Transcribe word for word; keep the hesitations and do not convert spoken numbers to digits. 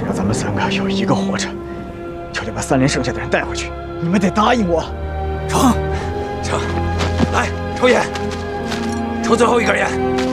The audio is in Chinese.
只要咱们三个有一个活着，就得把三连剩下的人带回去。你们得答应我。 成，成，来抽烟，抽最后一根烟。